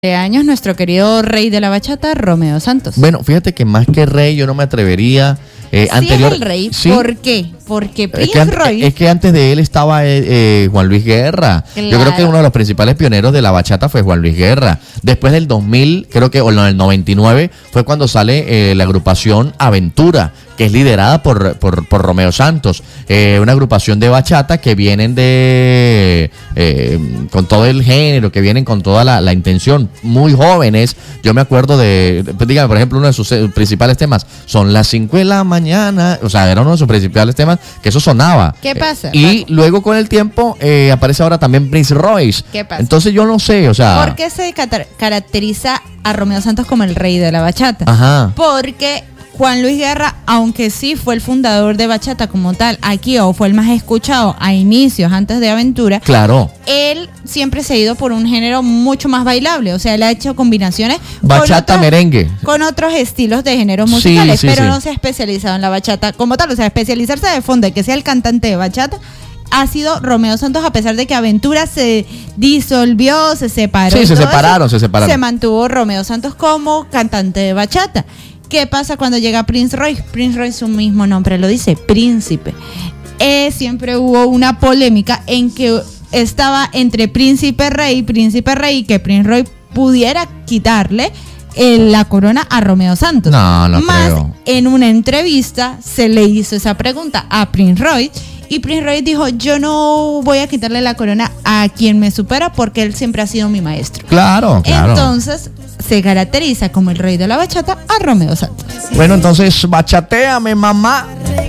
Años nuestro querido rey de la bachata, Romeo Santos. Bueno, fíjate que más que rey yo no me atrevería. Sí es el rey. ¿Sí? ¿Por qué? Porque Prince Royce. Es que antes de él estaba Juan Luis Guerra. Claro. Yo creo que uno de los principales pioneros de la bachata fue Juan Luis Guerra. Después del 2000, creo que, o en el 99, fue cuando sale la agrupación Aventura, que es liderada por Romeo Santos. Una agrupación de bachata que vienen con todo el género, que vienen con toda la intención. Muy jóvenes. Yo me acuerdo dígame, por ejemplo, uno de sus principales temas son las 5 de la mañana. O sea, era uno de sus principales temas, que eso sonaba. ¿Qué pasa? Y luego con el tiempo aparece ahora también Prince Royce. ¿Qué pasa? Entonces yo no sé, o sea... ¿Por qué se caracteriza a Romeo Santos como el rey de la bachata? Ajá. Porque Juan Luis Guerra, aunque sí fue el fundador de bachata como tal aquí, o fue el más escuchado a inicios, antes de Aventura, claro, él siempre se ha ido por un género mucho más bailable. O sea, él ha hecho combinaciones bachata, merengue, con otros estilos de géneros musicales, sí, pero sí. no se ha especializado en la bachata como tal. O sea, especializarse de fondo y que sea el cantante de bachata ha sido Romeo Santos, a pesar de que Aventura se disolvió, se separó. Sí, se separaron. Se mantuvo Romeo Santos como cantante de bachata. ¿Qué pasa cuando llega Prince Royce? Prince Royce, su mismo nombre lo dice, príncipe. Siempre hubo una polémica en que estaba entre príncipe rey, que Prince Royce pudiera quitarle la corona a Romeo Santos. No Más creo. En una entrevista se le hizo esa pregunta a Prince Royce y Prince Royce dijo: yo no voy a quitarle la corona a quien me supera porque él siempre ha sido mi maestro. Claro. Entonces se caracteriza como el rey de la bachata a Romeo Santos. Bueno, entonces bachatéame, mamá.